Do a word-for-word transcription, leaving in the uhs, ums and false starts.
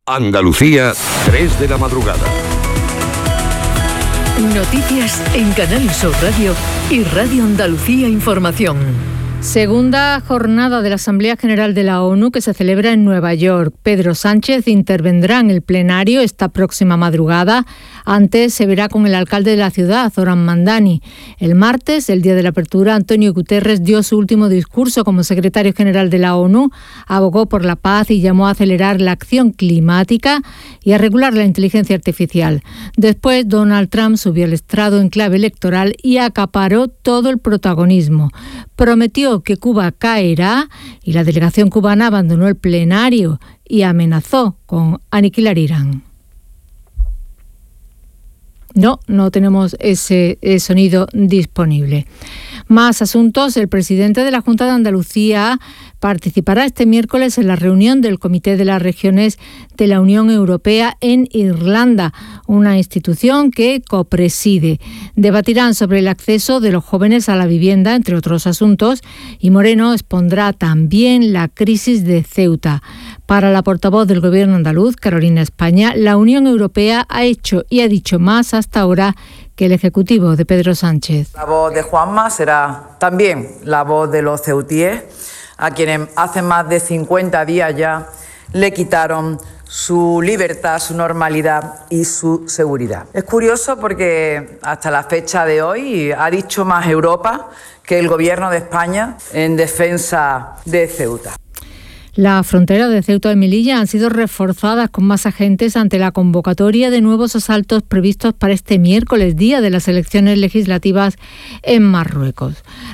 Andalucía, tres de la madrugada. Noticias en Canal Sur Radio y Radio Andalucía Información. Segunda jornada de la Asamblea General de la ONU que se celebra en Nueva York. Pedro Sánchez intervendrá en el plenario esta próxima madrugada. Antes se verá con el alcalde de la ciudad, Zoran Mandani. El martes, el día de la apertura, Antonio Guterres dio su último discurso como secretario general de la ONU, abogó por la paz y llamó a acelerar la acción climática y a regular la inteligencia artificial. Después, Donald Trump subió al estrado en clave electoral y acaparó todo el protagonismo. Prometió que Cuba caerá y la delegación cubana abandonó el plenario y amenazó con aniquilar Irán. No, no tenemos ese, ese sonido disponible. Más asuntos. El presidente de la Junta de Andalucía participará este miércoles en la reunión del Comité de las Regiones de la Unión Europea en Irlanda, una institución que copreside. Debatirán sobre el acceso de los jóvenes a la vivienda, entre otros asuntos, y Moreno expondrá también la crisis de Ceuta. Para la portavoz del Gobierno andaluz, Carolina España, la Unión Europea ha hecho y ha dicho más hasta ahora que el Ejecutivo de Pedro Sánchez. La voz de Juanma será también la voz de los ceutíes, a quienes hace más de cincuenta días ya le quitaron su libertad, su normalidad y su seguridad. Es curioso porque hasta la fecha de hoy ha dicho más Europa que el Gobierno de España en defensa de Ceuta. Las fronteras de Ceuta y Melilla han sido reforzadas con más agentes ante la convocatoria de nuevos asaltos previstos para este miércoles, día de las elecciones legislativas en Marruecos.